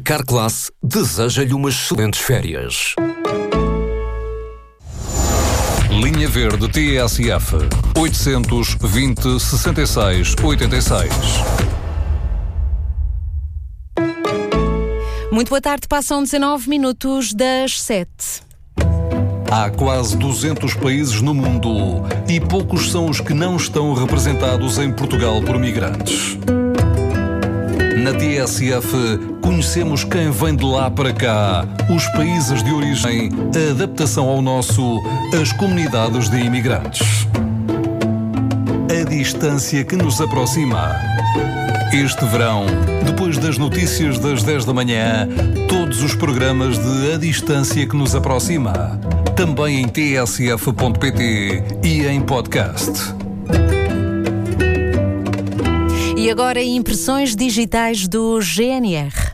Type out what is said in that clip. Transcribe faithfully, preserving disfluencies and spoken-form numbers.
Carclass deseja-lhe umas excelentes férias. Linha Verde T S F oitocentos, vinte, sessenta e seis, oitenta e seis. Muito boa tarde, passam dezanove minutos das sete. Há quase duzentos países no mundo e poucos são os que não estão representados em Portugal por migrantes. Na T S F, conhecemos quem vem de lá para cá, os países de origem, a adaptação ao nosso, as comunidades de imigrantes. A distância que nos aproxima. Este verão, depois das notícias das dez da manhã, todos os programas de A Distância que nos aproxima. Também em t s f ponto p t e em podcast. E agora impressões digitais do G N R.